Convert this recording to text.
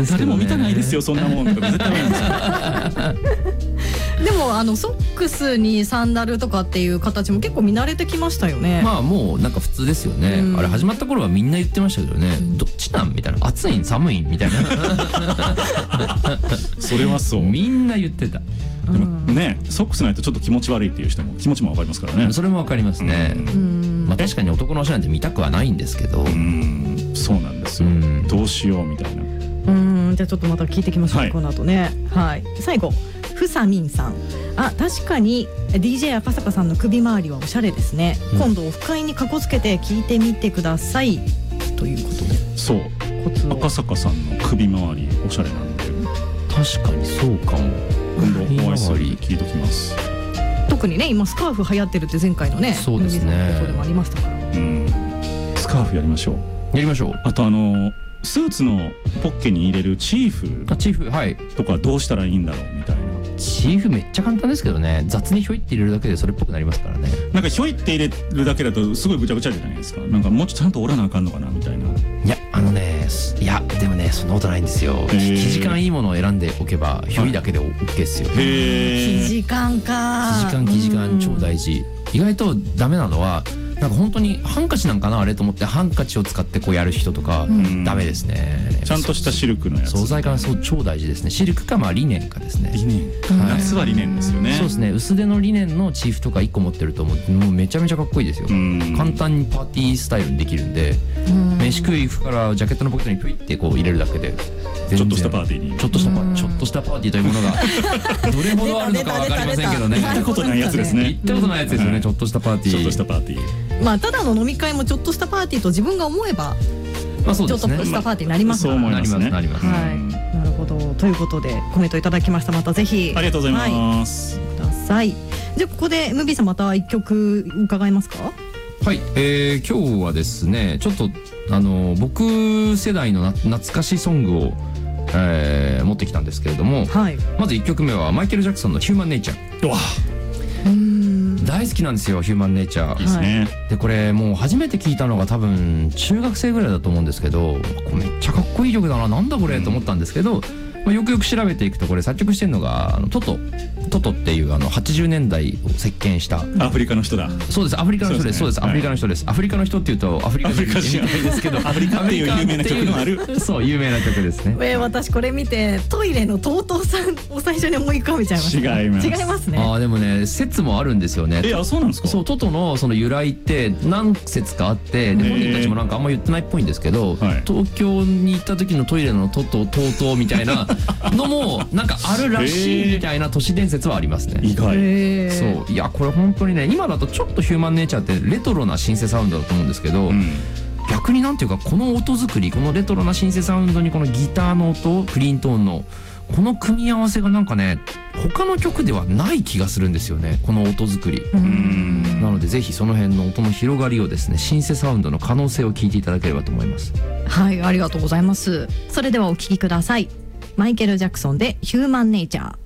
ですけどね。 誰も見たないですよそんなもんとか絶対言うんですよ。 でもソックスにサンダルとかっていう形も結構見慣れてきましたよね。 まあもうなんか普通ですよね、あれ始まった頃はみんな言ってましたけどね、どっちなんみたいな、暑いん寒いんみたいなそれはそう。 みんな言ってた。 でもね、ソックスないとちょっと気持ち悪いっていう人も気持ちもわかりますからね。 それもわかりますね。まあ確かに男の足なんて見たくはないんですけど、 そうなんですよ。どうしようみたいな。 じゃあちょっとまた聞いていきましょう、はい、この後ね。はい、最後ふさみんさん、確かに DJ 赤坂さんの首周りはおしゃれですね、今度オフ会にかこつけて聞いてみてくださいということで。 そう、赤坂さんの首周りおしゃれなんで、 確かにそうかも。 今度お会いする時聞いときます。 特にね今スカーフ流行ってるって前回のね、 そうですね、 ことでもありましたから、 スカーフやりましょう。 やりましょう。 あとスーツのポッケに入れるチーフはいとかどうしたらいいんだろうみたいな。 チーフめっちゃ簡単ですけどね、雑にひょいって入れるだけでそれっぽくなりますからね。 なんかひょいって入れるだけだとすごいぐちゃぐちゃじゃないですか。なんかもうちょっとちゃんと折らなあかんのかなみたいな。 いやでもねそんなことないんですよ。生地感いいものを選んでおけばひょいだけで OK ですよ。 生地感か。 生地感超大事。意外とダメなのはなんか本当にハンカチなんかなあれと思ってハンカチを使ってこうやる人とかダメですね。 ちゃんとしたシルクのやつ、 素材感超大事ですね。シルクかリネンかですね。 リネン、夏はリネンですよね。 そうですね、薄手のリネンのチーフとか1個持ってるともうめちゃめちゃかっこいいですよ。簡単にパーティースタイルにできるんで、飯食いからジャケットのポケットにピュイってこう入れるだけでちょっとしたパーティーにちょっとしたパーティーというものがどれほどあるのか分かりませんけどね。 行ったことないやつですね。 行ったことないやつですよね。ちょっとしたパーティー、 ちょっとしたパーティー。 ただの飲み会もちょっとしたパーティーと自分が思えばそうですね、 ちょっとしたパーティーになりますから。 そう思いますね。 なるほど。ということでコメントいただきました。またぜひありがとうございます。 ください。じゃあここでムビーさんまた1曲伺えますか。 はい、今日はですねちょっと僕世代の懐かしソングを持ってきたんですけれども、まず1曲目はマイケル・ジャクソンのヒューマンネイチャー。大好きなんですよヒューマンネイチャー。いいですね。でこれもう初めて聞いたのが多分中学生ぐらいだと思うんですけど、これめっちゃかっこいい曲だな、なんだこれと思ったんですけど、よくよく調べていくとこれ作曲してるのがトトっていう80年代を席巻したアフリカの人だ。 そうです、アフリカの人です。そうです、アフリカの人です。アフリカの人っていうとアフリカ人みたいですけど、 アフリカっていう有名な曲もある。 そう有名な曲ですね。 私これ見てトイレの TOTO さんを最初に思い浮かべちゃいました。違いますね。 でもね説もあるんですよね。 そうなんですか。 そうトトのその由来って何説かあって、本人たちもなんかあんま言ってないっぽいんですけど、東京に行った時のトイレのTOTOみたいなのもなんかあるらしいみたいな都市伝説はありますね。 意外。 そういやこれ本当にね今だとちょっとヒューマンネイチャーってレトロなシンセサウンドだと思うんですけど、逆になんていうかこの音作り、このレトロなシンセサウンドにこのギターの音、クリーントーンのこの組み合わせがなんかね他の曲ではない気がするんですよね、この音作り。なのでぜひその辺の音の広がりをですね、シンセサウンドの可能性を聞いていただければと思います。 はい、ありがとうございます。それではお聴きください。マイケル・ジャクソンでヒューマンネイチャー。